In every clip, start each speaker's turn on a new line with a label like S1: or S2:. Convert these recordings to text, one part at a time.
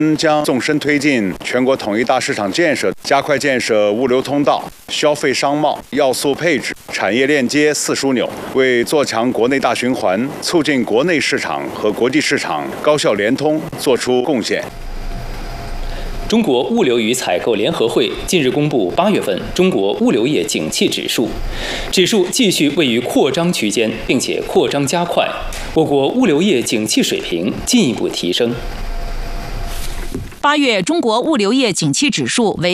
S1: 将纵深推进全国统一大市场建设，加快建设物流通道、消费商贸要素配置、产业链接4枢纽，为做强国内大循环、促进国内市场和国际市场高效联通作出贡献。
S2: 中国物流与采购联合会近日公布8月份中国物流业景气指数，指数继续位于扩张区间，并且扩张加快，我国物流业景气水平进一步提升。
S3: 8月中国物流业景气指数为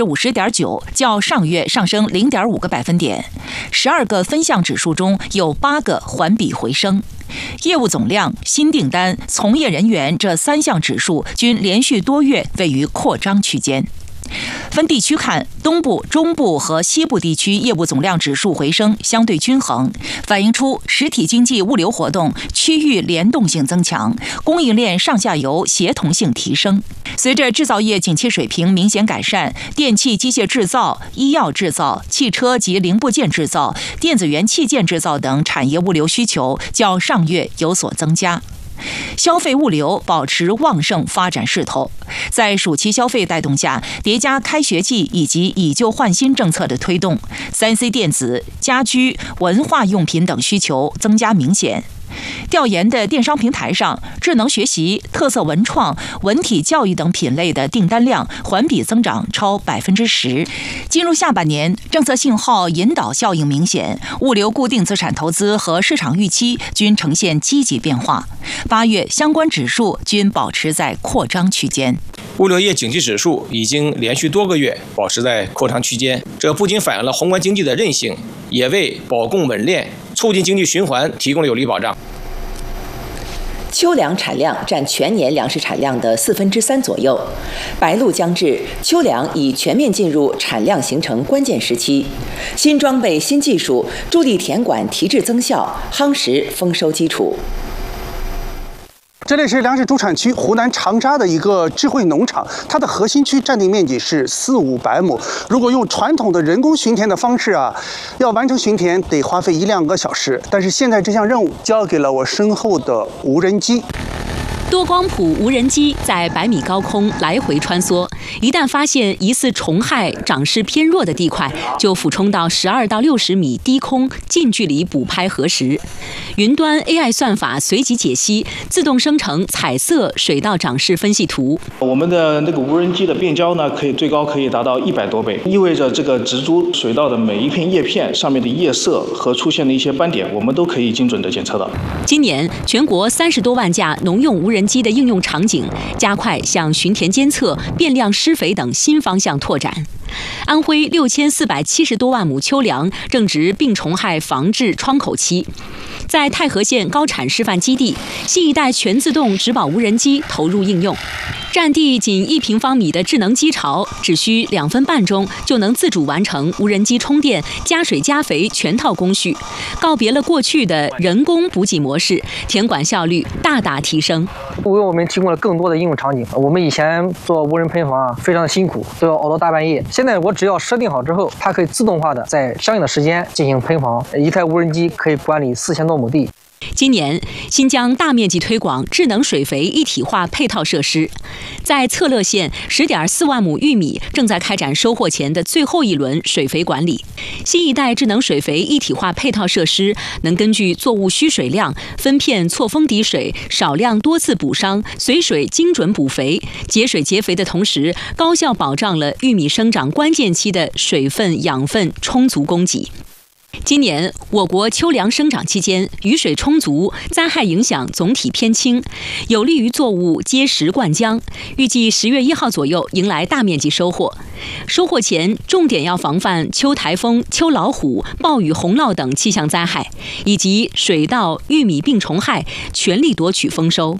S3: 50.9%，较上月上升0.5个百分点。12个分项指数中有8个环比回升。业务总量、新订单、从业人员这3项指数均连续多月位于扩张区间。分地区看，东部、中部和西部地区业务总量指数回升相对均衡，反映出实体经济物流活动区域联动性增强，供应链上下游协同性提升。随着制造业景气水平明显改善，电气机械制造、医药制造、汽车及零部件制造、电子元器件制造等产业物流需求较上月有所增加。消费物流保持旺盛发展势头，在暑期消费带动下，叠加开学季以及以旧换新政策的推动，3C 电子、家居、文化用品等需求增加明显。调研的电商平台上，智能学习、特色文创、文体教育等品类的订单量环比增长超10%。进入下半年，政策信号引导效应明显，物流固定资产投资和市场预期均呈现积极变化。8月相关指数均保持在扩张区间。
S4: 物流业景气指数已经连续多个月保持在扩张区间，这不仅反映了宏观经济的韧性，也为保供稳链、促进经济循环提供了有力保障。
S5: 秋粮产量占全年粮食产量的3/4左右，白露将至，秋粮已全面进入产量形成关键时期。新装备、新技术助力田管提质增效，夯实丰收基础。
S6: 这里是粮食主产区湖南长沙的一个智慧农场，它的核心区占地面积是400-500亩。如果用传统的人工巡田的方式要完成巡田得花费1-2个小时。但是现在这项任务交给了我身后的无人机。
S7: 多光谱无人机在100米高空来回穿梭，一旦发现疑似虫害、长势偏弱的地块，就俯冲到12到60米低空近距离捕拍核实。云端 AI 算法随即解析，自动生成彩色水稻长势分析图。
S8: 我们的那个无人机的变焦呢，最高可以达到100多倍，意味着这个植株水稻的每一片叶片上面的叶色和出现的一些斑点，我们都可以精准的检测到。
S7: 今年全国30多万架农用无人机的应用场景，加快向巡田监测、变量施肥等新方向拓展。安徽6470多万亩秋粮正值病虫害防治窗口期，在太和县高产示范基地，新一代全自动植保无人机投入应用。占地仅1平方米的智能机巢，只需2分半钟就能自主完成无人机充电、加水加肥全套工序，告别了过去的人工补给模式，田管效率大大提升，
S9: 为我们提供了更多的应用场景。我们以前做无人喷防非常的辛苦，都要熬到大半夜。现在我只要设定好之后，它可以自动化的在相应的时间进行喷防，一台无人机可以管理4000多亩地。
S7: 今年，新疆大面积推广智能水肥一体化配套设施。在策勒县10.4万亩玉米正在开展收获前的最后一轮水肥管理。新一代智能水肥一体化配套设施能根据作物需水量分片错峰滴水，少量多次补伤，随水精准补肥，节水节肥的同时，高效保障了玉米生长关键期的水分、养分充足供给。今年我国秋粮生长期间，雨水充足，灾害影响总体偏轻，有利于作物结实灌浆。预计10月1号左右迎来大面积收获。收获前重点要防范秋台风、秋老虎、暴雨洪涝等气象灾害，以及水稻、玉米病虫害，全力夺取丰收。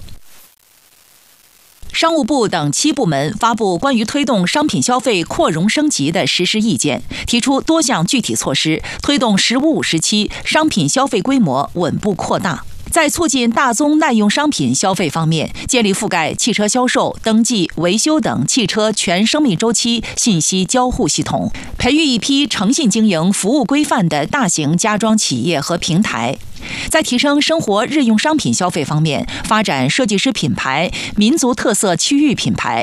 S3: 商务部等7部门发布关于推动商品消费扩容升级的实施意见，提出多项具体措施，推动“十五五”时期商品消费规模稳步扩大。 在促进大宗耐用商品消费方面，建立覆盖汽车销售、登记、维修等汽车全生命周期信息交互系统，培育一批诚信经营、服务规范的大型家装企业和平台。在提升生活日用商品消费方面，发展设计师品牌、民族特色区域品牌、